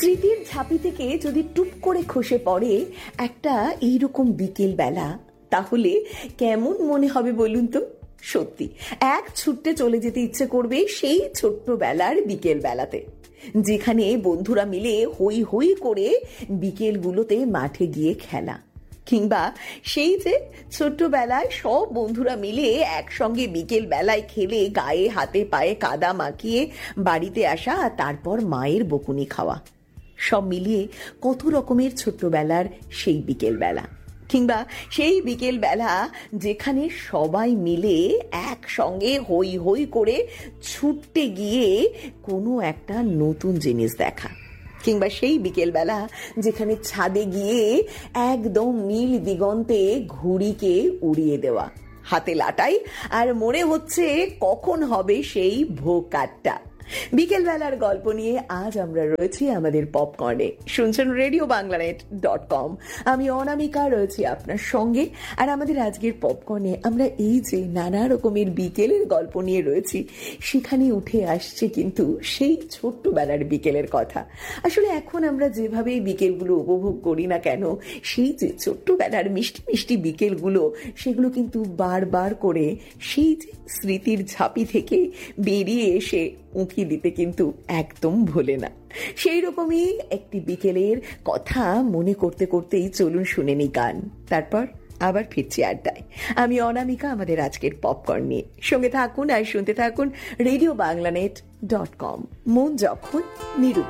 স্মৃতির ঝাঁপি থেকে যদি টুপ করে খসে পড়ে একটা এইরকম বিকেল বেলা, তাহলে কেমন মনে হবে বলুন তো? সত্যি এক ছুটতে চলে যেতে ইচ্ছে করবে সেই ছোট্টবেলার বিকেল বেলাতে, যেখানে বন্ধুরা মিলে হই হই করে বিকেলগুলোতে মাঠে গিয়ে খেলা, কিংবা সেই যে ছোট্টবেলায় সব বন্ধুরা মিলে একসঙ্গে বিকেল বেলায় খেলে গায়ে হাতে পায়ে কাদা মাখিয়ে বাড়িতে আসা, আর তারপর মায়ের বকুনি খাওয়া। সব মিলিয়ে কত রকমের ছোট্টবেলার সেই বিকেল বেলা, কিংবা সেই বিকেল বেলা যেখানে সবাই মিলে একসঙ্গে হই হই করে ছুটতে গিয়ে কোনো একটা নতুন জিনিস দেখা, কিংবা সেই বিকেলবেলা যেখানে ছাদে গিয়ে একদম নীল দিগন্তে ঘুড়িকে উড়িয়ে দেওয়া, হাতে লাটাই আর মনে হচ্ছে কখন হবে সেই ভোকাটটা। বিকেলবেলার গল্প নিয়ে আজ আমরা রয়েছি আমাদের পপকর্নে। শুনছেন RadioBanglaNet.com। আমি অনামিকা রয়েছি আপনার সঙ্গে, আর আমাদের আজকের পপকর্নে আমরা এই যে নানা রকমের বিকেলের গল্প নিয়ে রয়েছি, সেখানে উঠে আসছে কিন্তু সেই ছোট্টবেলার বিকেলের কথা। আসলে এখন আমরা যেভাবে বিকেলগুলো উপভোগ করি না কেন, সেই যে ছোট্টবেলার মিষ্টি মিষ্টি বিকেলগুলো, সেগুলো কিন্তু বারবার করে সেই যে স্মৃতির ঝাঁপি থেকে বেরিয়ে এসে উঁকি দিতে কিন্তু একদম ভোলে না। সেই রকমই একটি বিকেলের কথা মনে করতে করতেই চলুন শুনে নি গান, তারপর আবার ফিরছি আড্ডায়। আমি অনামিকা আমাদের আজকের পপকর্ন নিয়ে। সঙ্গে থাকুন আর শুনতে থাকুন RadioBanglaNet.com। মন যখন নিরুপায়।